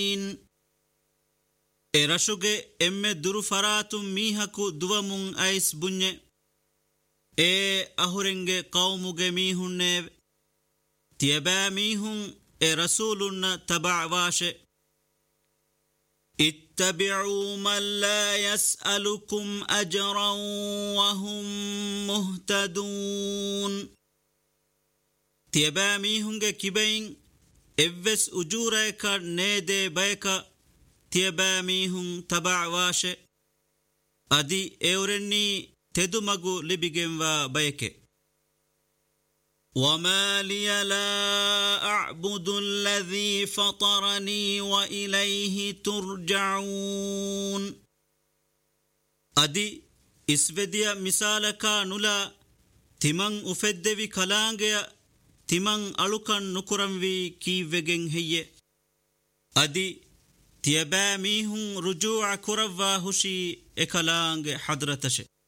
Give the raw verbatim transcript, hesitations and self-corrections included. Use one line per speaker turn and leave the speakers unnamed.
erashuge emme duru faratum mihaku duwamun ais bunye e ahurenge qawmuge mihunne tiaba mihun e rasulunna taba'washe اتبعوا من لا يسألكم أجرا وهم مهتدون تيبا ميهنگ كبين إفس أجورك نيدي بيكا تيبا ميهن تبع واشه أدي اورني تدمغو لبگن و بيكي وما لي لا أعبد الذي فطرني وإليه ترجعون أدي إسفديا مثالك نلا تمن أفدوي كلانجيا تمن ألوكن نكرموي كي وگن هي أدي تيبا ميهن رجوع كروا هشي إكلانج حضرتش